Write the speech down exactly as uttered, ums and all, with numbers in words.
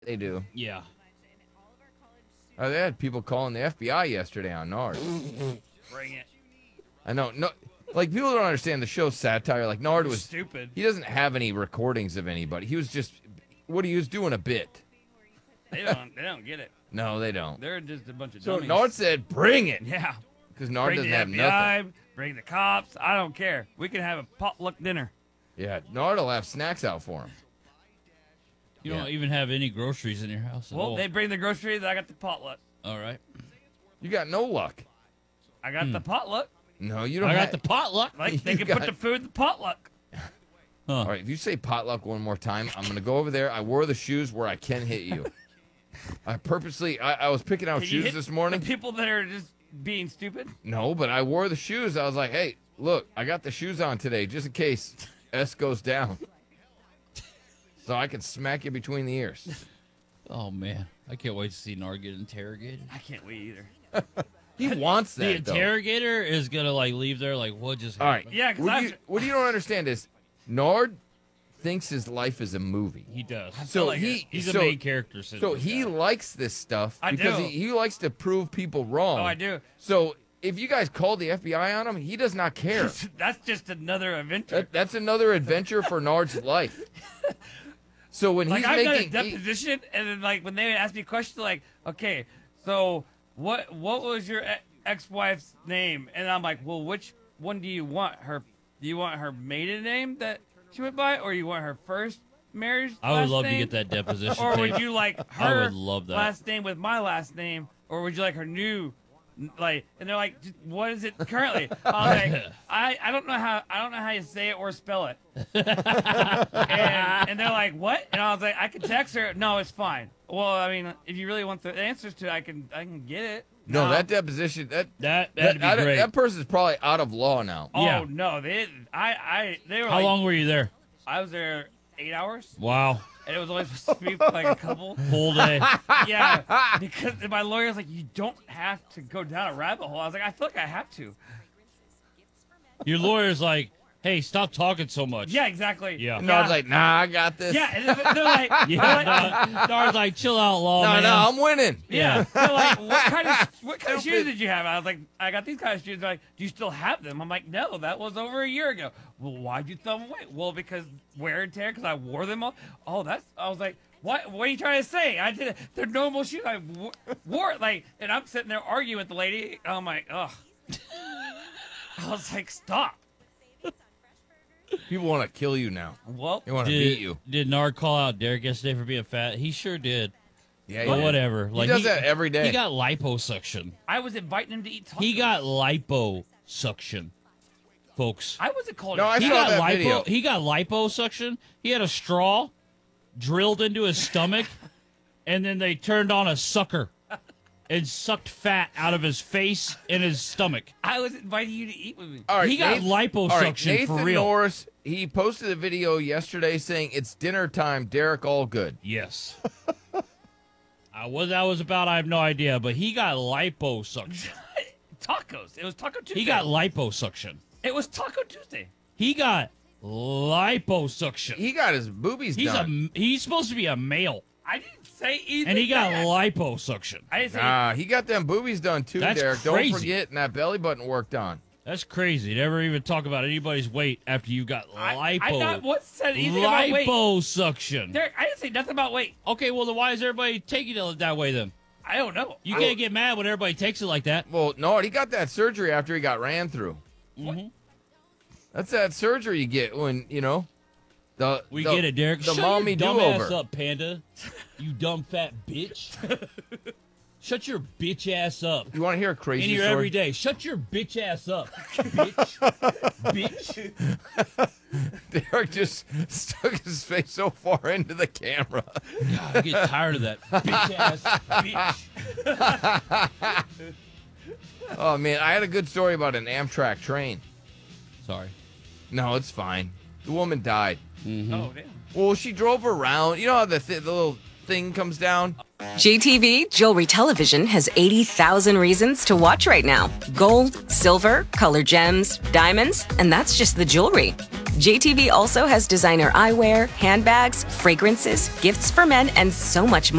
They do. Yeah. Oh, they had people calling the F B I yesterday on Nard. Bring it. I know. No, like people don't understand the show's satire. Like Nard was stupid. He doesn't have any recordings of anybody. He was just what he was doing a bit. They don't. They don't get it. No, they don't. They're just a bunch of So dummies. Nard said, "Bring it." Yeah. Because Nard bring doesn't the have F B I, nothing. Bring the cops. I don't care. We can have a potluck dinner. Yeah, Nard will have snacks out for him. You Yeah. don't even have any groceries in your house at Well, all. they bring the groceries. I got the potluck. All right. You got no luck. I got Hmm. the potluck. No, you don't. I got have, the potluck. Like they You can got- put the food in the potluck. Huh. All right, if you say potluck one more time, I'm gonna go over there. I wore the shoes where I can hit you. I purposely, I, I was picking out Can you shoes hit this morning. The people that are just being stupid. No, but I wore the shoes. I was like, hey, look, I got the shoes on today just in case S goes down. So I can smack you between the ears. Oh, man. I can't wait to see Nard get interrogated. I can't wait either. He wants The that, though. interrogator is going to, like, leave there like, what just All right. happened? Yeah, 'cause What I'm- you, what you don't understand is Nard thinks his life is a movie. He does. So like he, it. He's so, a main character. So he likes this stuff I because do. He, he likes to prove people wrong. Oh, I do. So if you guys called the F B I on him, he does not care. That's just another adventure. that, that's another adventure for Nard's life. So when Like he's I've making, done a he- deposition, and then like when they ask me questions, like, okay, so what what was your e- ex-wife's name? And I'm like, well, which one do you want? Her? Do you want her maiden name that she went by, or you want her first marriage? I would last love name? to get that deposition Or tape. would you like I her would love that. last name with my last name, or would you like her new, like? And they're like, "Just- what is it currently? I was like, I, I don't know how I don't know how you say it or spell it. and, and they're like, what? And I was like, I can text her. No, it's fine. Well, I mean, if you really want the answers to, it, I can I can get it. no, that deposition, that That, that, that'd be that, great. that person's probably out of law now. Oh yeah. no, they I I they were How like, long were you there? I was there eight hours, Wow. and it was only supposed to be like a couple. Full day. Yeah, because my lawyer's like, you don't have to go down a rabbit hole. I was like, I feel like I have to. Your lawyer's like, hey, stop talking so much. Yeah, exactly. Yeah. And Nard's like, nah, I got this. Yeah, and they're they're like, they're Yeah. like, Nard's like, chill out, law, no, man. no, I'm winning. yeah, they're like, what kind of what kind of Stupid. shoes did you have? I was like, I got these kind of shoes. They're like, do you still have them? I'm like, no, that was over a year ago. Well, why'd you throw them away? Well, because wear and tear, because I wore them all. Oh, that's. I was like, what? What are you trying to say? I did. They're normal shoes. I wo- wore it like, and I'm sitting there arguing with the lady. I'm like, ugh. I was like, stop. People want to kill you now. Well, They want to Did, beat you. did Nard call out Derek yesterday for being fat? He sure did. Yeah, But yeah. whatever. Like he does that every day. He got liposuction. I was inviting him to eat tacos. He got liposuction, folks. I wasn't called. No, I he saw got that lipo. video. He got liposuction. He had a straw drilled into his stomach, and then they turned on a sucker and sucked fat out of his face and his stomach. I was inviting you to eat with me. All right, he got Nathan, liposuction all right, Nathan for real. Norris, he posted a video yesterday saying it's dinner time, Derek Allgood. Yes. uh, what that was about, I have no idea, but he got liposuction. Tacos. It was Taco Tuesday. He got liposuction. It was Taco Tuesday. He got liposuction. He got his boobies He's done. a he's supposed to be a male, I didn't say either. and he got that. liposuction. I didn't say. Nah, he got them boobies done too, That's Derek. crazy. Don't forget, and that belly button worked on. That's crazy. Never even talk about anybody's weight after you got I, lipo. I not what said anything about weight. liposuction. Derek, I didn't say nothing about weight. Okay, well then why is everybody taking it that way then? I don't know. You I, can't get mad when everybody takes it like that. Well, no, he got that surgery after he got ran through. Mm-hmm. That's that surgery you get when, you know, the We the, get it, Derek. The Shut mommy your dumb do-over. ass up, Panda. You dumb fat bitch. Shut your bitch ass up. You want to hear a crazy In here story? every day. Shut your bitch ass up, bitch. bitch. Derek just stuck his face so far into the camera. God, I get tired of that bitch ass bitch. Oh, man, I had a good story about an Amtrak train. Sorry. No, it's fine. The woman died. Mm-hmm. Oh damn. Well, she drove around. You know how the, th- the little thing comes down? J T V Jewelry Television has eighty thousand reasons to watch right now. Gold, silver, color gems, diamonds, and that's just the jewelry. J T V also has designer eyewear, handbags, fragrances, gifts for men, and so much more.